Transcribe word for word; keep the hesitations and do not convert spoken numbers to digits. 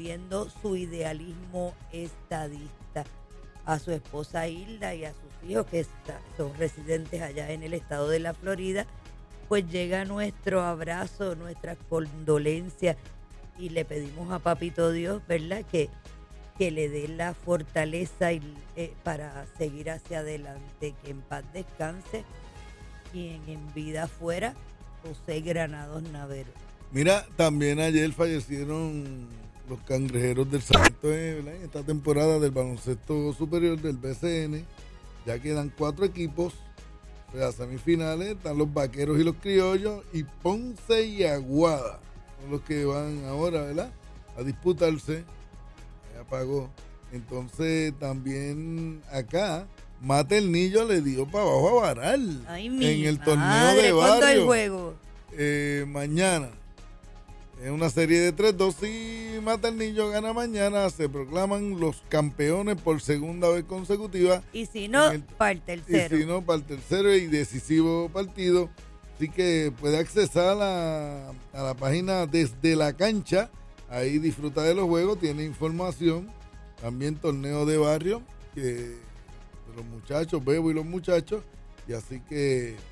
defendiendo su idealismo estadista. A su esposa Hilda y a sus hijos, que está, son residentes allá en el estado de la Florida, pues llega nuestro abrazo, nuestras condolencias, y le pedimos a Papito Dios, ¿verdad?, que, que le dé la fortaleza y, eh, para seguir hacia adelante, que en paz descanse quien en vida fuera José Granados Navero. Mira, también ayer fallecieron los cangrejeros del Sarmiento, ¿verdad?, en esta temporada del baloncesto superior del B C N. Ya quedan cuatro equipos, o sea, semifinales, están los Vaqueros y los Criollos, y Ponce y Aguada son los que van ahora, ¿verdad?, a disputarse. Ya pagó. Entonces también acá Maternillo le dio para abajo a Baral. Ay, en mi el torneo madre, de ¿cuándo barrio. el juego? Eh, mañana. Es una serie de tres dos. Si Maternillo gana mañana, se proclaman los campeones por segunda vez consecutiva. Y si no, el, para el tercero. Y si no, para el tercero y decisivo partido. Así que puede accesar a, a la página Desde la Cancha. Ahí disfruta de los juegos, tiene información. También torneo de barrio, que de los muchachos, Bebo y los muchachos. Y así que